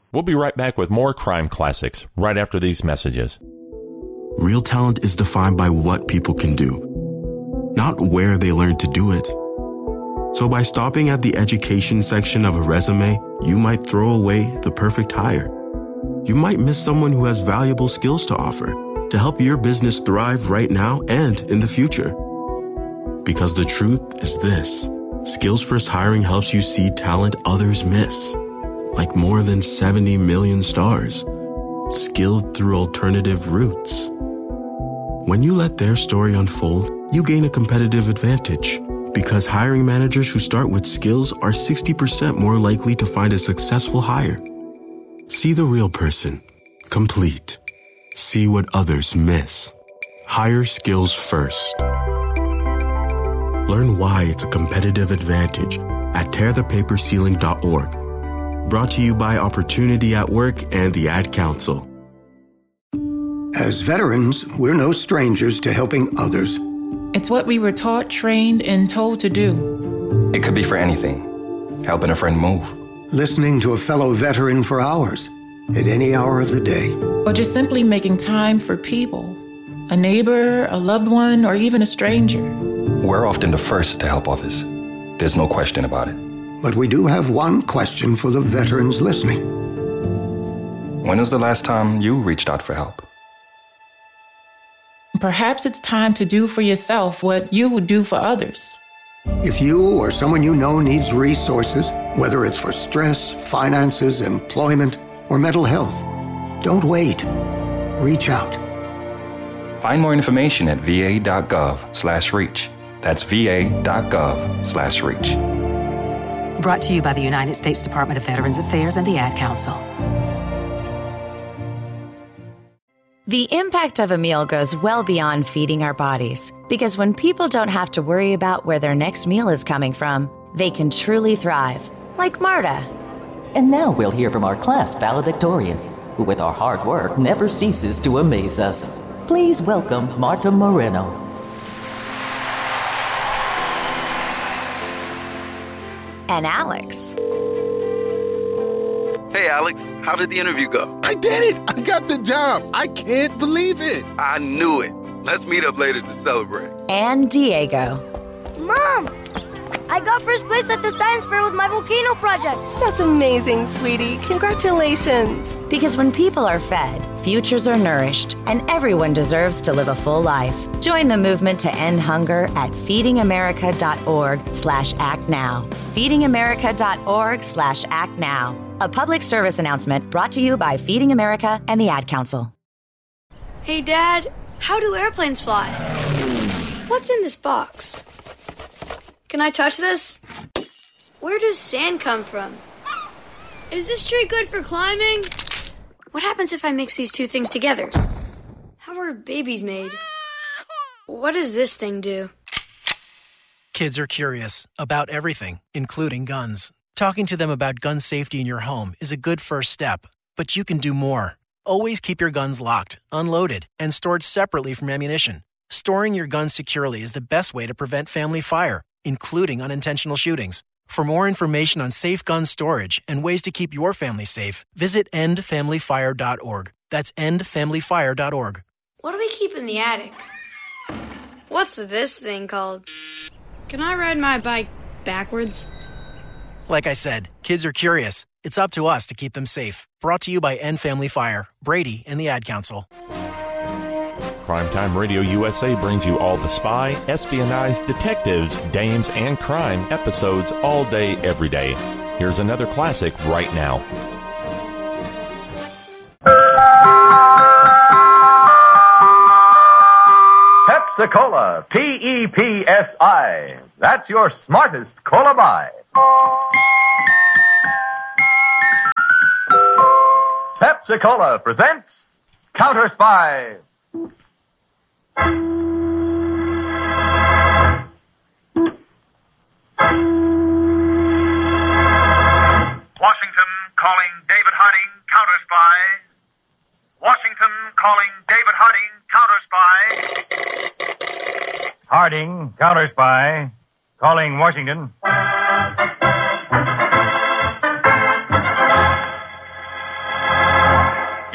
We'll be right back with more crime classics right after these messages. Real talent is defined by what people can do, not where they learn to do it. So by stopping at the education section of a resume, you might throw away the perfect hire. You might miss someone who has valuable skills to offer to help your business thrive right now and in the future. Because the truth is this: Skills First Hiring helps you see talent others miss, like more than 70 million stars, skilled through alternative routes. When you let their story unfold, you gain a competitive advantage, because hiring managers who start with skills are 60% more likely to find a successful hire. See the real person, complete. See what others miss. Hire skills first. Learn why it's a competitive advantage at tearthepaperceiling.org. Brought to you by Opportunity at Work and the Ad Council. As veterans, we're no strangers to helping others. It's what we were taught, trained, and told to do. It could be for anything. Helping a friend move. Listening to a fellow veteran for hours, at any hour of the day. Or just simply making time for people. A neighbor, a loved one, or even a stranger. We're often the first to help others. There's no question about it. But we do have one question for the veterans listening. When was the last time you reached out for help? Perhaps it's time to do for yourself what you would do for others. If you or someone you know needs resources, whether it's for stress, finances, employment, or mental health, don't wait. Reach out. Find more information at va.gov/reach. That's va.gov/reach. Brought to you by the United States Department of Veterans Affairs and the Ad Council. The impact of a meal goes well beyond feeding our bodies, because when people don't have to worry about where their next meal is coming from, they can truly thrive, like Marta. And now we'll hear from our class valedictorian, who with our hard work never ceases to amaze us. Please welcome Marta Moreno. And Alex. Hey, Alex, how did the interview go? I did it! I got the job! I can't believe it! I knew it. Let's meet up later to celebrate. And Diego. Mom! I got first place at the science fair with my volcano project. That's amazing, sweetie. Congratulations. Because when people are fed, futures are nourished, and everyone deserves to live a full life. Join the movement to end hunger at feedingamerica.org/actnow. feedingamerica.org/actnow. A public service announcement brought to you by Feeding America and the Ad Council. Hey, Dad, how do airplanes fly? What's in this box? Can I touch this? Where does sand come from? Is this tree good for climbing? What happens if I mix these two things together? How are babies made? What does this thing do? Kids are curious about everything, including guns. Talking to them about gun safety in your home is a good first step, but you can do more. Always keep your guns locked, unloaded, and stored separately from ammunition. Storing your guns securely is the best way to prevent family fire, including unintentional shootings. For more information on safe gun storage and ways to keep your family safe, visit endfamilyfire.org. That's endfamilyfire.org. What do we keep in the attic? What's this thing called? Can I ride my bike backwards? Like I said, kids are curious. It's up to us to keep them safe. Brought to you by End Family Fire, Brady, and the Ad Council. Primetime Radio USA brings you all the spy, espionage, detectives, dames, and crime episodes all day, every day. Here's another classic right now. Pepsi-Cola, P-E-P-S-I. That's your smartest cola buy. Pepsi-Cola presents Counter Spy. Washington calling David Harding, Counter Spy. Washington calling David Harding, Counter Spy. Harding, Counter Spy, calling Washington.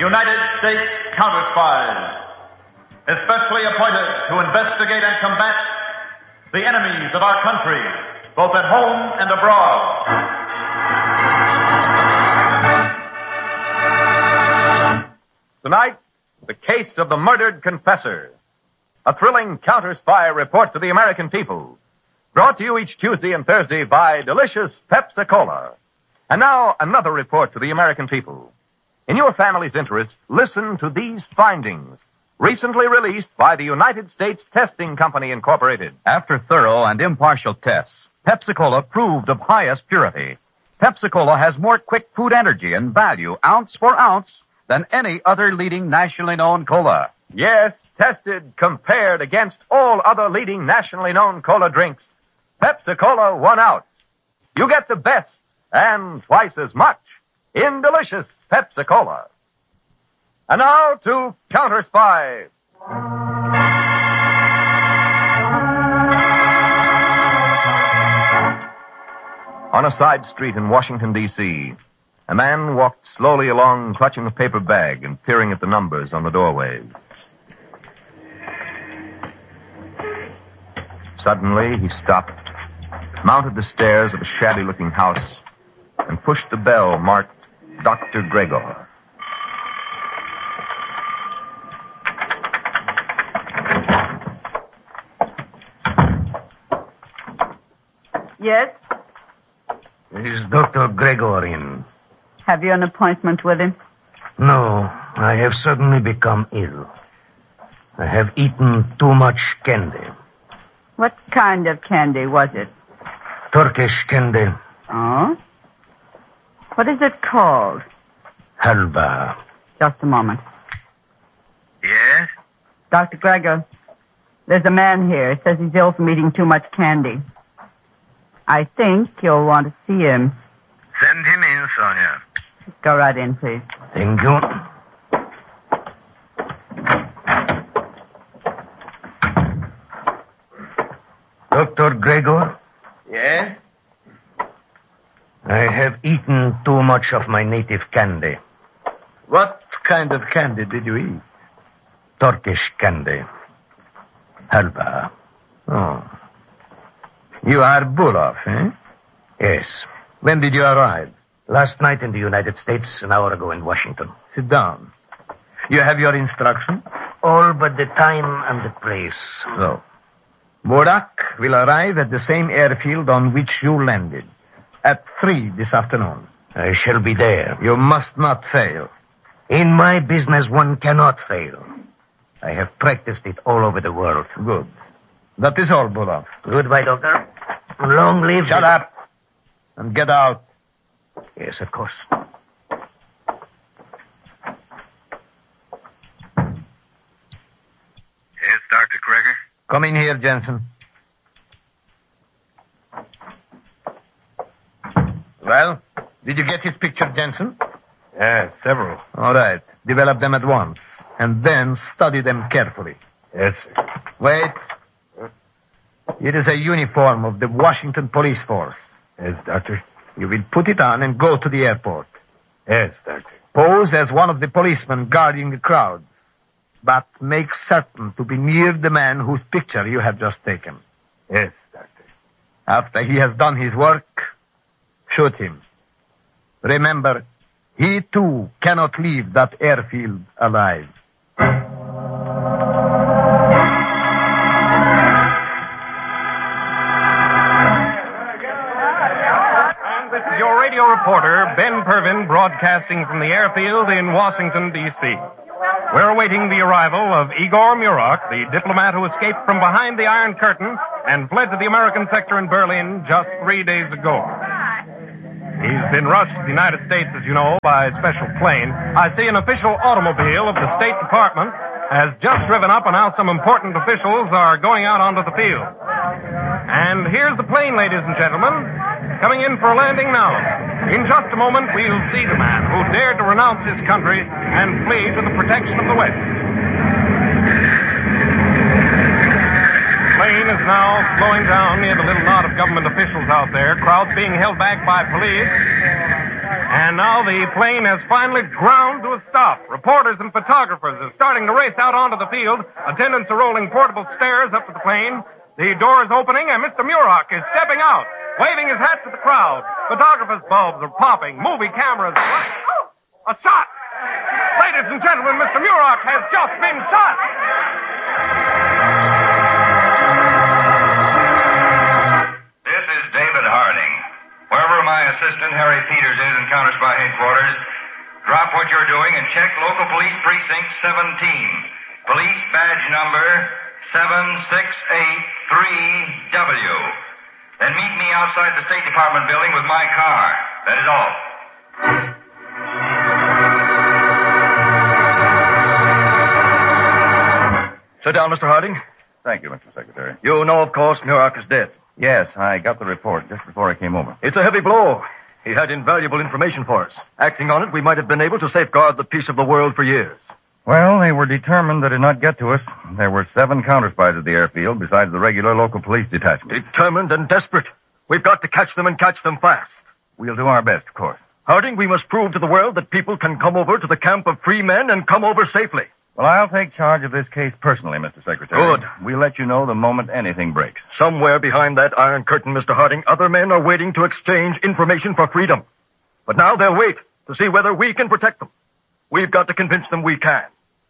United States counter spies, especially appointed to investigate and combat the enemies of our country, both at home and abroad. Tonight, the case of the murdered confessor. A thrilling counter-spy report to the American people. Brought to you each Tuesday and Thursday by delicious Pepsi-Cola. And now, another report to the American people. In your family's interest, listen to these findings. Recently released by the United States Testing Company, Incorporated. After thorough and impartial tests, Pepsi-Cola proved of highest purity. Pepsi-Cola has more quick food energy and value, ounce for ounce, than any other leading nationally known cola. Yes, tested, compared against all other leading nationally known cola drinks. Pepsi-Cola won out. You get the best and twice as much in delicious Pepsi-Cola. And now to Counter Spy. On a side street in Washington, D.C., a man walked slowly along, clutching a paper bag and peering at the numbers on the doorways. Suddenly, he stopped, mounted the stairs of a shabby-looking house, and pushed the bell marked Dr. Gregor. Yes? Is Dr. Gregor in? Have you an appointment with him? No, I have suddenly become ill. I have eaten too much candy. What kind of candy was it? Turkish candy. Oh? What is it called? Halva. Just a moment. Yes? Dr. Gregor, there's a man here. He says he's ill from eating too much candy. I think you'll want to see him. Send him in, Sonia. Go right in, please. Thank you. Dr. Gregor? Yes? I have eaten too much of my native candy. What kind of candy did you eat? Turkish candy. Halva. Oh. You are Bulov, eh? Yes. When did you arrive? Last night in the United States, an hour ago in Washington. Sit down. You have your instruction? All but the time and the place. So. Burak will arrive at the same airfield on which you landed. At 3 this afternoon. I shall be there. You must not fail. In my business, one cannot fail. I have practiced it all over the world. Good. That is all, Bulov. Goodbye, Doctor. Long live... Shut up. And get out. Yes, of course. Yes, Dr. Gregor? Come in here, Jensen. Well, did you get his picture, Jensen? Yes, several. All right. Develop them at once. And then study them carefully. Yes, sir. Wait. It is a uniform of the Washington Police Force. Yes, Doctor. You will put it on and go to the airport. Yes, Doctor. Pose as one of the policemen guarding the crowd, but make certain to be near the man whose picture you have just taken. Yes, Doctor. After he has done his work, shoot him. Remember, he too cannot leave that airfield alive. This is your radio reporter, Ben Pervin, broadcasting from the airfield in Washington, D.C. We're awaiting the arrival of Igor Murak, the diplomat who escaped from behind the Iron Curtain and fled to the American sector in Berlin just 3 days ago. He's been rushed to the United States, as you know, by a special plane. I see an official automobile of the State Department has just driven up, and now some important officials are going out onto the field. And here's the plane, ladies and gentlemen, coming in for a landing now. In just a moment, we'll see the man who dared to renounce his country and flee to the protection of the West. The plane is now slowing down near the little knot of government officials out there, crowds being held back by police. And now the plane has finally ground to a stop. Reporters and photographers are starting to race out onto the field. Attendants are rolling portable stairs up to the plane. The door is opening, and Mr. Muroc is stepping out, waving his hat to the crowd. Photographers' bulbs are popping. Movie cameras. A shot! Ladies and gentlemen, Mr. Muroc has just been shot! This is David Harding. Wherever my assistant, Harry Peters, is in Counter Spy headquarters, drop what you're doing and check local police precinct 17. Police badge number 7683W. Then meet me outside the State Department building with my car. That is all. Sit down, Mr. Harding. Thank you, Mr. Secretary. You know, of course, Muroc is dead. Yes, I got the report just before I came over. It's a heavy blow. He had invaluable information for us. Acting on it, we might have been able to safeguard the peace of the world for years. Well, they were determined that it not get to us. There were 7 counterspies at the airfield besides the regular local police detachment. Determined and desperate. We've got to catch them and catch them fast. We'll do our best, of course. Harding, we must prove to the world that people can come over to the camp of free men and come over safely. Well, I'll take charge of this case personally, Mr. Secretary. Good. We'll let you know the moment anything breaks. Somewhere behind that iron curtain, Mr. Harding, other men are waiting to exchange information for freedom. But now they'll wait to see whether we can protect them. We've got to convince them we can.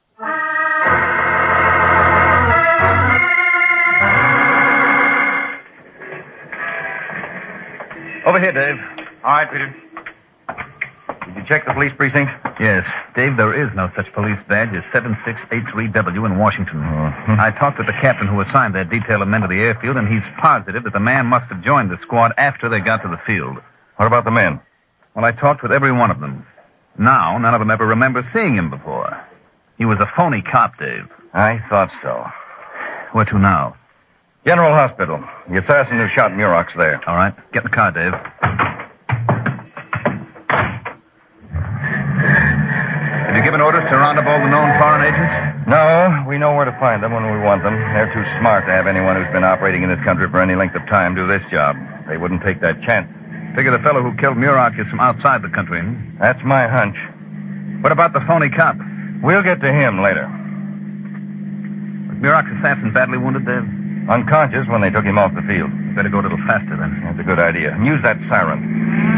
Over here, Dave. All right, Peter. Did you check the police precinct? Yes. Dave, there is no such police badge as 7683W in Washington. I talked with the captain who assigned that detail of men to the airfield, and he's positive that the man must have joined the squad after they got to the field. What about the men? Well, I talked with every one of them. Now, none of them ever remember seeing him before. He was a phony cop, Dave. I thought so. Where to now? General Hospital. The assassin who shot Muroc's there. All right. Get in the car, Dave. Have you given orders to round up all the known foreign agents? No. We know where to find them when we want them. They're too smart to have anyone who's been operating in this country for any length of time do this job. They wouldn't take that chance. Figure the fellow who killed Muroc is from outside the country. That's my hunch. What about the phony cop? We'll get to him later. Was Muroc's assassin badly wounded, Dave? Unconscious when they took him off the field. Better go a little faster, then. That's a good idea. And use that siren.